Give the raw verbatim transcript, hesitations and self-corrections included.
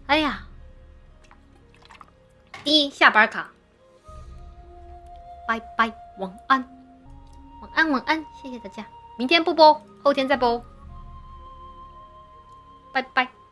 哎呀，第一下班卡，拜拜，晚安，晚安，晚安，谢谢大家，明天不播，后天再播，拜拜。